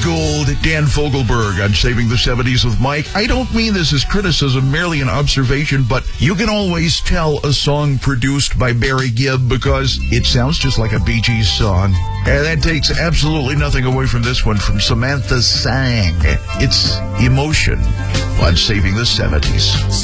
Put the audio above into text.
Gold, Dan Fogelberg on Saving the 70s with Mike. I don't mean this as criticism, merely an observation, but you can always tell a song produced by Barry Gibb because it sounds just like a Bee Gees song. And that takes absolutely nothing away from this one from Samantha Sang. It's Emotion on Saving the 70s.